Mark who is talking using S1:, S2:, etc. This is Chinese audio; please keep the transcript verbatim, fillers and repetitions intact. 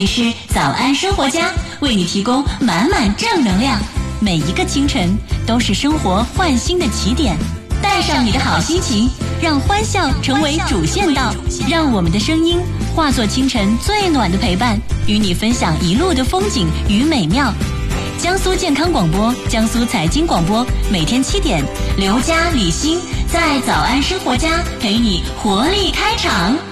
S1: 是早安生活家，为你提供满满正能量。每一个清晨都是生活焕新的起点，带上你的好心情，让欢笑成为主线道，让我们的声音化作清晨最暖的陪伴，与你分享一路的风景与美妙。江苏健康广播，江苏财经广播，每天七点，刘佳、李欣在早安生活家陪你活力开场。